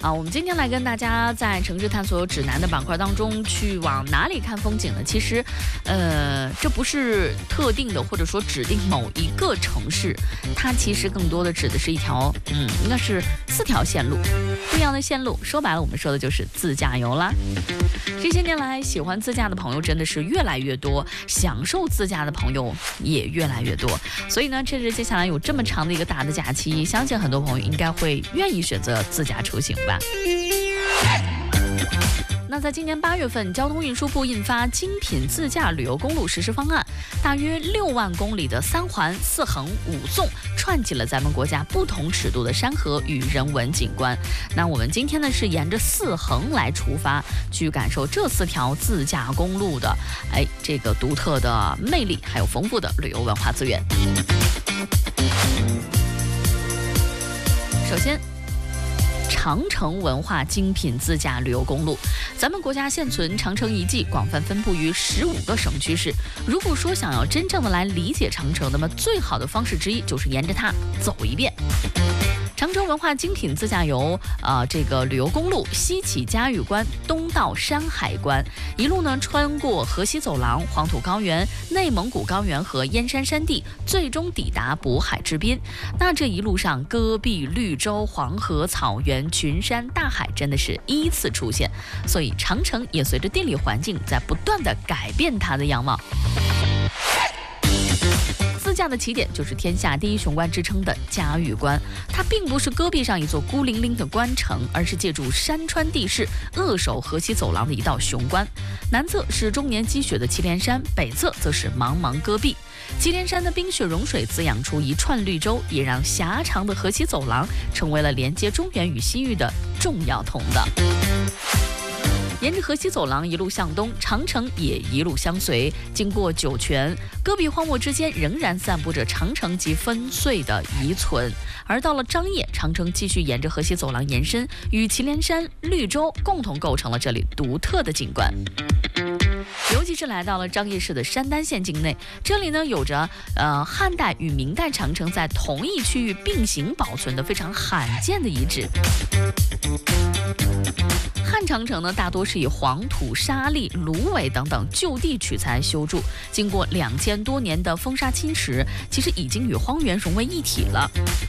我们今天来跟大家在城市探索指南的板块当中去往哪里看风景呢？其实，这不是特定的或者说指定某一个城市，它其实更多的指的是一条，应该是4条线路，不一样的线路。说白了，我们说的就是自驾游啦。这些年来，喜欢自驾的朋友真的是越来越多，享受自驾的朋友也越来越多。所以呢，趁着接下来有这么长的一个大的假期，相信很多朋友应该会愿意选择自驾出行吧。那在今年8月份，交通运输部印发精品自驾旅游公路实施方案，大约6万公里的3环、4横、5纵，串起了咱们国家不同尺度的山河与人文景观。那我们今天呢是沿着4横来出发，去感受这4条自驾公路的这个独特的魅力，还有丰富的旅游文化资源。首先，长城文化精品自驾旅游公路，咱们国家现存长城遗迹广泛分布于15个省区市。如果说想要真正的来理解长城，那么最好的方式之一就是沿着它走一遍。长城文化精品自驾游，这个旅游公路西起嘉峪关，东到山海关，一路呢穿过河西走廊、黄土高原、内蒙古高原和燕山山地，最终抵达渤海之滨。那这一路上，戈壁、绿洲、黄河、草原、群山、大海真的是依次出现，所以长城也随着地理环境在不断的改变它的样貌。自驾的起点就是天下第一雄关之称的嘉峪关，它并不是戈壁上一座孤零零的关城，而是借助山川地势扼守河西走廊的一道雄关。南侧是终年积雪的祁连山，北侧则是茫茫戈壁。祁连山的冰雪融水滋养出一串绿洲，也让狭长的河西走廊成为了连接中原与西域的重要通道。沿着河西走廊一路向东，长城也一路相随。经过酒泉，戈壁荒漠之间仍然散布着长城及烽燧的遗存。而到了张掖，长城继续沿着河西走廊延伸，与祁连山、绿洲共同构成了这里独特的景观。尤其是来到了张掖市的山丹县境内，这里呢有着汉代与明代长城在同一区域并行保存的非常罕见的遗址。汉长城呢，大多是以黄土、沙砾、芦苇等等就地取材修筑，经过2000多年的风沙侵蚀，其实已经与荒原融为一体了。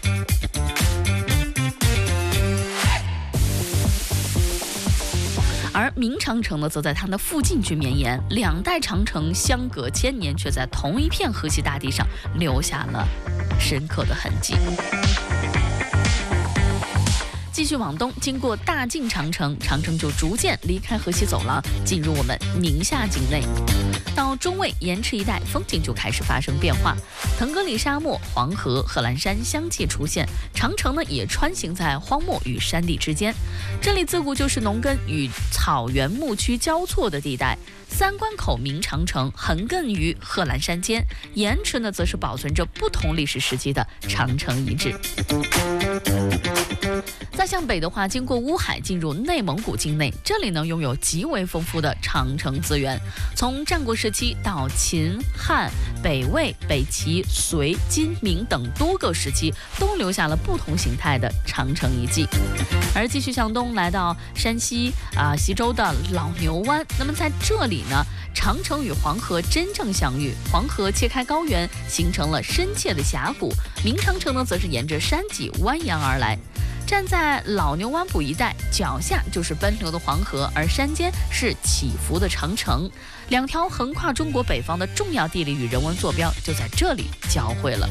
而明长城呢，则在它的附近去绵延，2代长城相隔1000年，却在同一片河西大地上留下了深刻的痕迹。继续往东，经过大晋长城，长城就逐渐离开河西走廊，进入我们宁夏境内。到中卫、盐池一带，风景就开始发生变化。腾格里沙漠、黄河、贺兰山相继出现，长城呢也穿行在荒漠与山地之间。这里自古就是农耕与草原牧区交错的地带。三关口明长城横亘于贺兰山间，盐池呢则是保存着不同历史时期的长城遗址。再向北的话，经过乌海进入内蒙古境内，这里呢拥有极为丰富的长城资源，从战国时期到秦、汉、北魏、北齐、隋、金、明等多个时期，都留下了不同形态的长城遗迹。而继续向东来到山西西周的老牛湾，那么在这里呢，长城与黄河真正相遇，黄河切开高原，形成了深切的峡谷。明长城呢，则是沿着山脊蜿蜒而来。站在老牛湾堡一带，脚下就是奔流的黄河，而山间是起伏的长城，两条横跨中国北方的重要地理与人文坐标就在这里交汇了。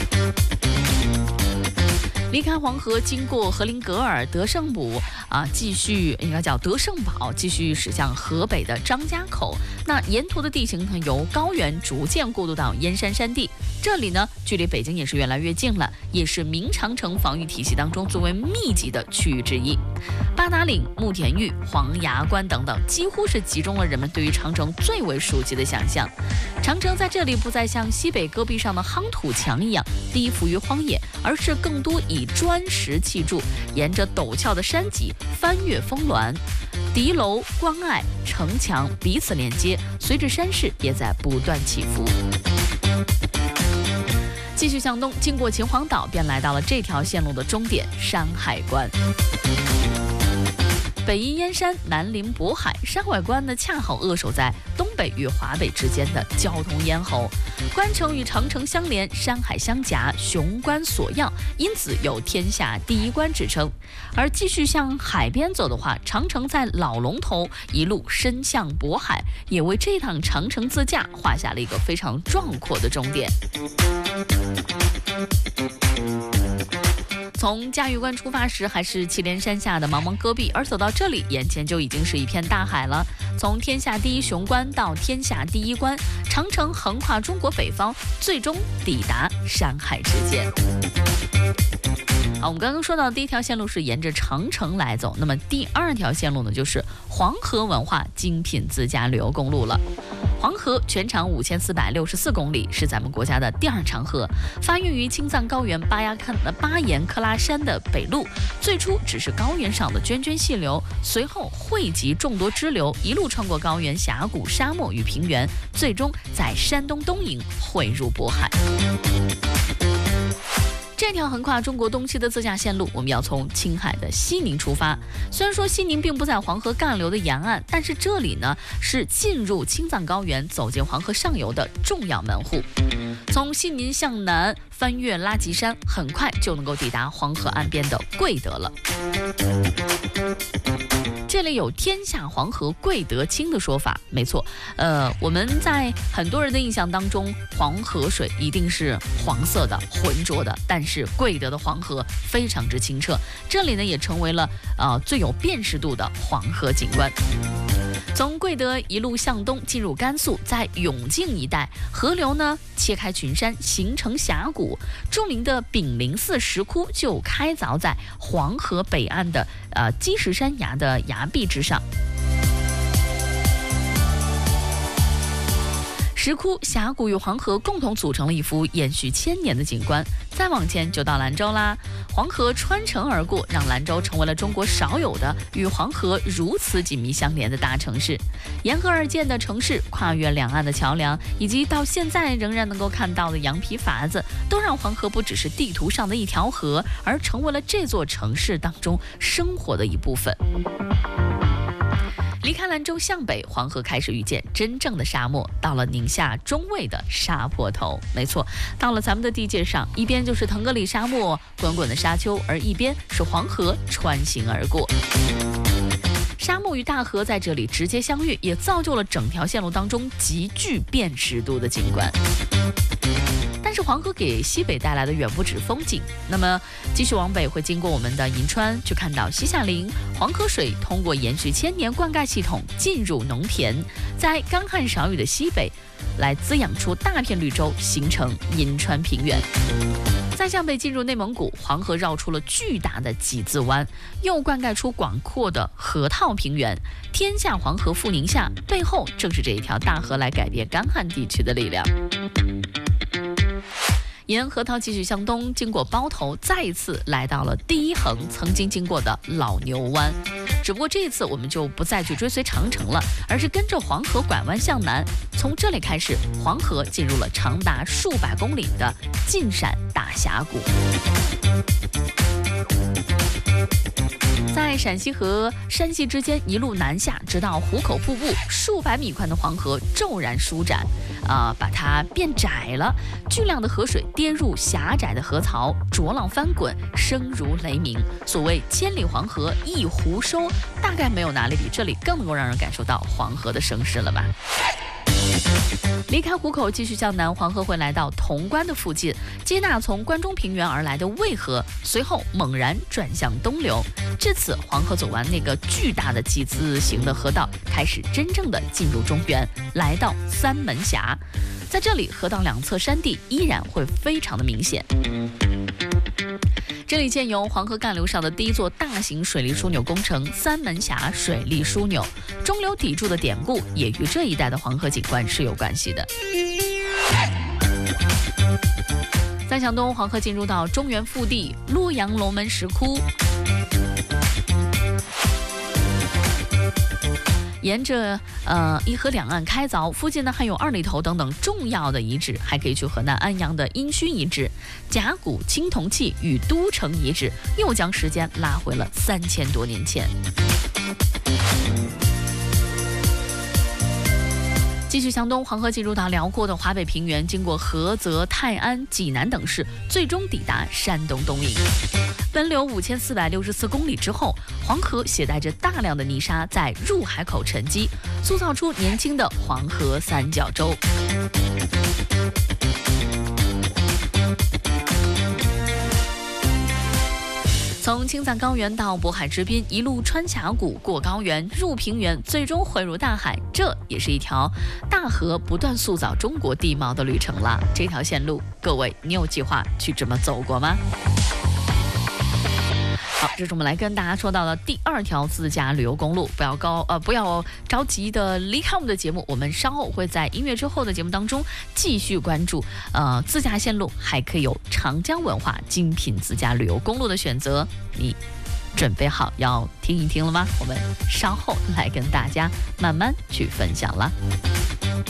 离开黄河，经过和林格尔、德胜堡继续应该叫德胜堡，继续驶向河北的张家口。那沿途的地形呢，由高原逐渐过渡到燕山山地，这里呢距离北京也是越来越近了，也是明长城防御体系当中最为密集的区域之一。八达岭、慕田峪、黄崖关等等，几乎是集中了人们对于长城最为熟悉的想象。长城在这里不再像西北戈壁上的夯土墙一样低伏于荒野，而是更多以砖石砌筑，沿着陡峭的山脊翻越峰峦，敌楼、关隘、城墙彼此连接，随着山势也在不断起伏。 继续向东，经过秦皇岛，便来到了这条线路的终点山海关。北依燕山，南临渤海，山海关呢恰好扼守在东北与华北之间的交通咽喉，关城与长城相连，山海相夹，雄关锁钥，因此有天下第一关之称。而继续向海边走的话，长城在老龙头一路伸向渤海，也为这趟长城自驾画下了一个非常壮阔的终点。从嘉峪关出发时，还是祁连山下的茫茫戈壁，而走到这里，眼前就已经是一片大海了。从天下第一雄关到天下第一关，长城横跨中国北方，最终抵达山海之间。好，我们刚刚说到的第一条线路是沿着长城来走，那么第二条线路呢，就是黄河文化精品自驾旅游公路了。黄河全长5464公里，是咱们国家的第二长河，发源于青藏高原巴颜喀拉山的北麓，最初只是高原上的涓涓细流，随后汇集众多支流，一路穿过高原峡谷、沙漠与平原，最终在山东东营汇入渤海。这条横跨中国东西的自驾线路，我们要从青海的西宁出发。虽然说西宁并不在黄河干流的沿岸，但是这里呢是进入青藏高原、走进黄河上游的重要门户。从西宁向南翻越拉吉山，很快就能够抵达黄河岸边的贵德了。这里有天下黄河贵德清的说法，没错。我们在很多人的印象当中，黄河水一定是黄色的、浑浊的，但是贵德的黄河非常之清澈，这里呢也成为了最有辨识度的黄河景观。从贵德一路向东进入甘肃，在永靖一带，河流呢切开群山，形成峡谷。著名的炳灵寺石窟就开凿在黄河北岸的积石山崖的崖壁之上。石窟、峡谷与黄河共同组成了一幅延续千年的景观。再往前就到兰州啦，黄河穿城而过，让兰州成为了中国少有的与黄河如此紧密相连的大城市。沿河而建的城市，跨越两岸的桥梁，以及到现在仍然能够看到的羊皮筏子，都让黄河不只是地图上的一条河，而成为了这座城市当中生活的一部分。离开兰州向北，黄河开始遇见真正的沙漠，到了宁夏中卫的沙坡头。没错，到了咱们的地界上，一边就是腾格里沙漠滚滚的沙丘，而一边是黄河穿行而过。沙漠与大河在这里直接相遇，也造就了整条线路当中极具辨识度的景观。但是黄河给西北带来的远不止风景，那么继续往北会经过我们的银川，去看到西夏陵。黄河水通过延续千年灌溉系统进入农田，在干旱少雨的西北来滋养出大片绿洲，形成银川平原。再向北进入内蒙古，黄河绕出了巨大的几字湾，又灌溉出广阔的河套平原。天下黄河赴宁夏，背后正是这一条大河来改变干旱地区的力量。沿河套继续向东，经过包头，再一次来到了第一横曾经经过的老牛湾。只不过这一次我们就不再去追随长城了，而是跟着黄河拐弯向南。从这里开始，黄河进入了长达数百公里的晋陕大峡谷。在陕西和山西之间一路南下，直到壶口瀑布，数百米宽的黄河骤然舒展，把它变窄了。巨量的河水跌入狭窄的河槽，浊浪翻滚，声如雷鸣。所谓千里黄河一湖收，大概没有哪里比这里更能够让人感受到黄河的声势了吧。离开壶口继续向南，黄河会来到潼关的附近，接纳从关中平原而来的渭河，随后猛然转向东流。至此，黄河走完那个巨大的几字形的河道，开始真正的进入中原，来到三门峡。在这里，河道两侧山地依然会非常的明显。这里建有黄河干流上的第一座大型水利枢纽工程——三门峡水利枢纽。中流砥柱的典故也与这一带的黄河景观是有关系的。再向东，黄河进入到中原腹地洛阳龙门石窟。 沿着沂河两岸开凿，附近呢还有二里头等等重要的遗址，还可以去河南安阳的殷墟遗址、甲骨青铜器与都城遗址，又将时间拉回了3000多年前。继续向东，黄河进入到辽阔的华北平原，经过菏泽、泰安、济南等市，最终抵达山东东引。奔流5464公里之后，黄河携带着大量的泥沙在入海口沉积，塑造出年轻的黄河三角洲。从青藏高原到渤海之滨，一路穿峡谷、过高原、入平原，最终汇入大海，这也是一条大河不断塑造中国地貌的旅程啦。这条线路，各位，你有计划去这么走过吗？好，这是我们来跟大家说到的第2条自驾旅游公路。不要着急的离开我们的节目，我们稍后会在音乐之后的节目当中继续关注自驾线路，还可以有长江文化精品自驾旅游公路的选择。你准备好要听一听了吗？我们稍后来跟大家慢慢去分享了。